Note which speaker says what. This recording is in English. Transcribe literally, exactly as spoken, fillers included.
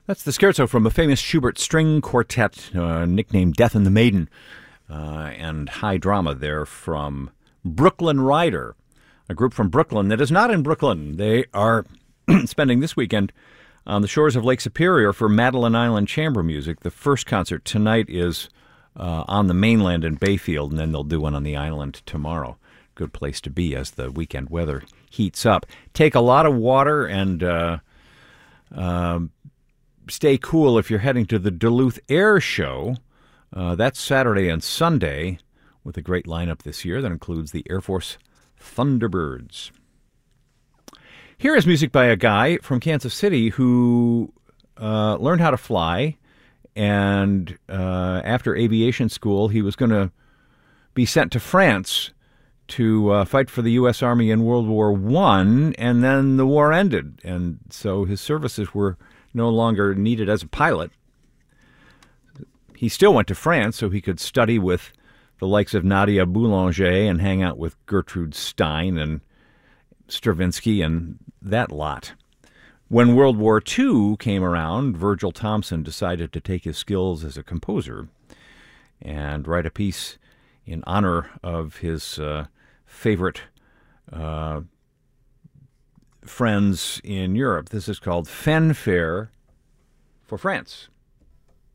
Speaker 1: That's the scherzo from a famous Schubert string quartet uh, nicknamed Death and the Maiden, uh, and high drama there from Brooklyn Rider, a group from Brooklyn that is not in Brooklyn. They are spending this weekend on the shores of Lake Superior for Madeline Island Chamber Music. The first concert tonight is uh, on the mainland in Bayfield, and then they'll do one on the island tomorrow. Good place to be as the weekend weather heats up. Take a lot of water and uh, uh, stay cool if you're heading to the Duluth Air Show. Uh, that's Saturday and Sunday with a great lineup this year that includes the Air Force Thunderbirds. Here is music by a guy from Kansas City who uh, learned how to fly, and uh, after aviation school, he was going to be sent to France to uh, fight for the U S Army in World War One, and then the war ended, and so his services were no longer needed as a pilot. He still went to France so he could study with the likes of Nadia Boulanger and hang out with Gertrude Stein and Stravinsky and that lot. When World War Two came around, Virgil Thomson decided to take his skills as a composer and write a piece in honor of his uh, favorite uh, friends in Europe. This is called Fanfare for France.